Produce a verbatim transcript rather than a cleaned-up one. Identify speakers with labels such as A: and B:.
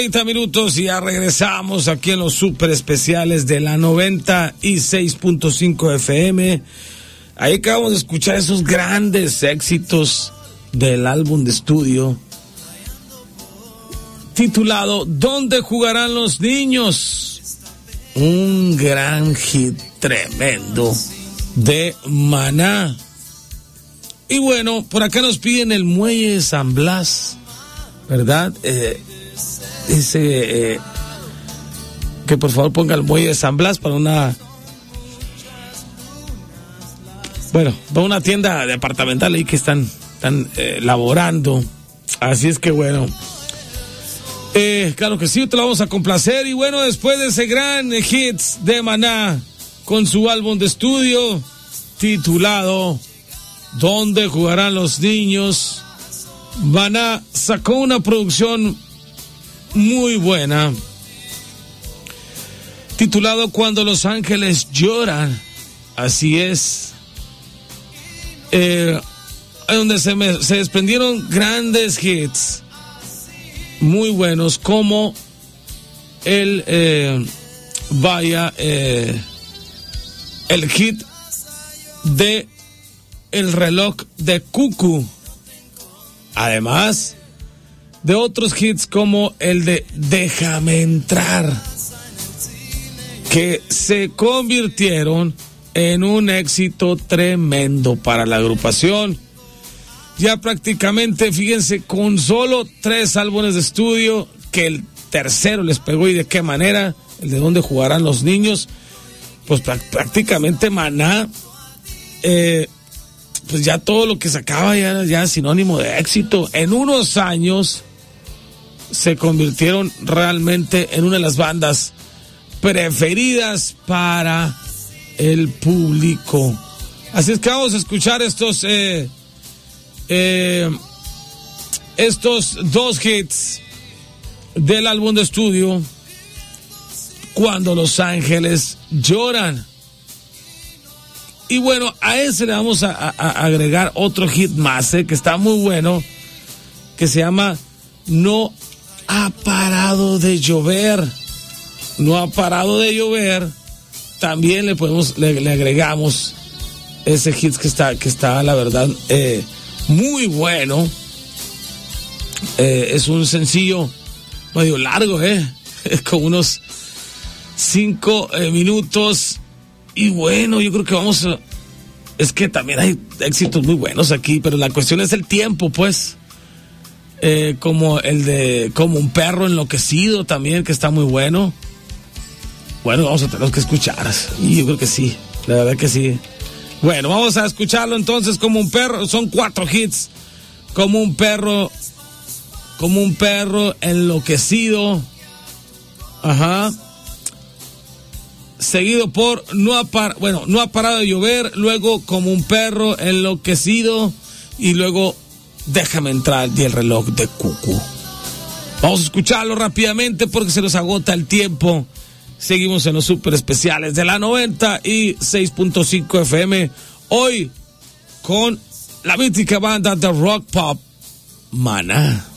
A: treinta minutos y ya regresamos aquí en los super especiales de la noventa y seis punto cinco F M. Ahí acabamos de escuchar esos grandes éxitos del álbum de estudio titulado ¿Dónde jugarán los niños? Un gran hit tremendo de Maná. Y bueno, por acá nos piden el Muelle de San Blas, ¿verdad? Eh, dice eh, que por favor ponga el Muelle de San Blas para una... Bueno, para una tienda departamental ahí que están, están eh, laborando. Así es que bueno... Eh, claro que sí, te lo vamos a complacer. Y bueno, después de ese gran hits de Maná con su álbum de estudio titulado ¿Dónde jugarán los niños?, Maná sacó una producción muy buena titulado Cuando los ángeles lloran. Así es, eh, donde se, me, se desprendieron grandes hits muy buenos como el eh, vaya eh, el hit de El reloj de Cucu, además de otros hits como el de Déjame entrar, que se convirtieron en un éxito tremendo para la agrupación. Ya prácticamente, fíjense, con solo tres álbumes de estudio, que el tercero les pegó, y de qué manera, el de Dónde jugarán los niños, pues prácticamente Maná, eh, pues ya todo lo que sacaba ya era ya sinónimo de éxito. En unos años se convirtieron realmente en una de las bandas preferidas para el público. Así es que vamos a escuchar estos... Eh, Eh, estos dos hits del álbum de estudio Cuando los ángeles lloran. Y bueno, a ese le vamos a, a, a agregar otro hit más, eh, que está muy bueno, que se llama No ha parado de llover. No ha parado de llover. También le podemos, le, le agregamos ese hit que está, que está la verdad, eh, muy bueno. Eh, es un sencillo medio largo, eh, con unos cinco eh, minutos. Y bueno, yo creo que vamos a... Es que también hay éxitos muy buenos aquí, pero la cuestión es el tiempo, pues. Eh, como el de Como un perro enloquecido también, que está muy bueno. Bueno, vamos a tener que escuchar. Y yo creo que sí, la verdad que sí. Bueno, vamos a escucharlo entonces. Como un perro, son cuatro hits. Como un perro, como un perro enloquecido. Ajá. Seguido por no ha par, bueno, no ha parado de llover, luego Como un perro enloquecido y luego Déjame entrar y el reloj de Cucu. Vamos a escucharlo rápidamente porque se nos agota el tiempo. Seguimos en los super especiales de la noventa y seis punto cinco F M. Hoy con la mítica banda de rock pop Maná.